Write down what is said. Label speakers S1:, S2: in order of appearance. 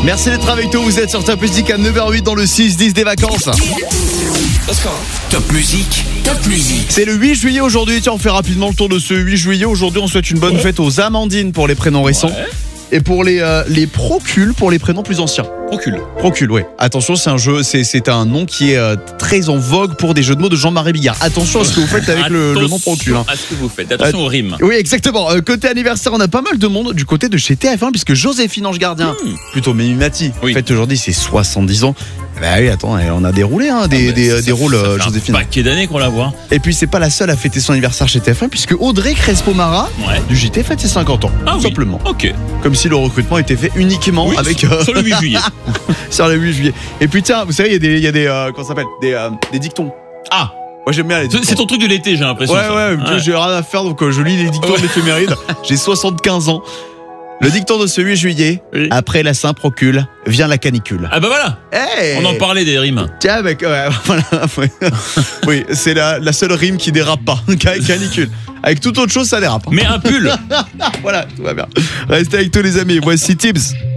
S1: Merci d'être avec nous, vous êtes sur Top Music à 9h08 dans le 6-10 des vacances.
S2: Top Music, Top Music.
S1: C'est le 8 juillet aujourd'hui, tiens on fait rapidement le tour de ce 8 juillet. Aujourd'hui on souhaite une bonne fête aux Amandines pour les prénoms récents. Et pour les Procules pour les prénoms plus anciens. Procule, ouais. Attention, c'est un jeu, c'est un nom qui est très en vogue pour des jeux de mots de Jean-Marie Bigard. Attention à ce que vous faites avec le nom Procule.
S3: À ce que vous faites, attention aux rimes.
S1: Oui, exactement. Côté anniversaire, on a pas mal de monde du côté de chez TF1 puisque Joséphine Ange Gardien, plutôt Mimimati, fête aujourd'hui c'est 70 ans. Bah oui, attends, on a déroulé des rôles Joséphine.
S3: Un paquet d'années qu'on la voit.
S1: Et puis c'est pas la seule à fêter son anniversaire chez TF1 puisque Audrey Crespo-Mara du JT fête ses 50 ans. Tout simplement.
S3: Ok.
S1: Comme si le recrutement était fait uniquement avec
S3: sur le 8 juillet.
S1: Sur le 8 juillet. Et puis tiens, vous savez, il y a des comment ça s'appelle, des dictons.
S3: Ah.
S1: Moi j'aime bien les dictons.
S3: C'est ton truc de l'été, j'ai l'impression.
S1: Ouais, j'ai rien à faire donc je lis les dictons de l'éphéméride. J'ai 75 ans. Le dicton de ce 8 juillet, après la Saint-Procule, vient la canicule.
S3: Ah bah voilà.
S1: Hey,
S3: on en parlait des rimes.
S1: Tiens, mec, voilà. Oui, c'est la seule rime qui dérape pas. Canicule. Avec toute autre chose, ça dérape.
S3: Mais un pull.
S1: Voilà, tout va bien. Restez avec tous les amis. Voici Tibbs.